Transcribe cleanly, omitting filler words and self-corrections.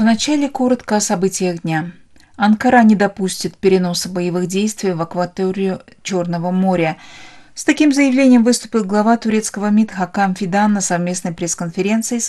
начале коротко о событиях дня. Анкара не допустит переноса боевых действий в акваторию Черного моря. С таким заявлением выступил глава турецкого МИД Хакам Фидан на совместной пресс-конференции